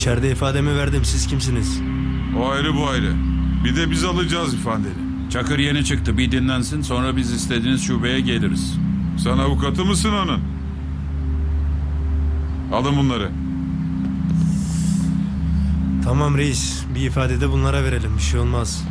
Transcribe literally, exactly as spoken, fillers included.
İçeride ifademi verdim. Siz kimsiniz? O ayrı bu ayrı. Bir de biz alacağız ifadeni. Çakır yeni çıktı. Bir dinlensin, sonra biz istediğiniz şubeye geliriz. Sen avukatı mısın onun? Alın bunları. Tamam reis. Bir ifadede bunlara verelim. Bir şey olmaz.